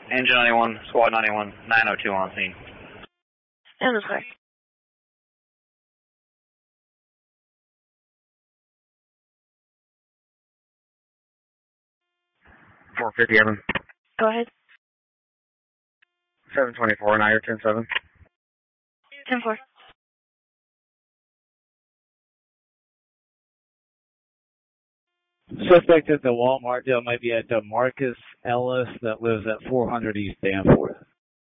Engine 91, Squad 91, 902 on scene. And this way. .450 Evan. Go ahead. 724, now you're 10-7. 10-4. Suspect at the Walmart deal might be at Marcus Ellis that lives at 400 East Danforth.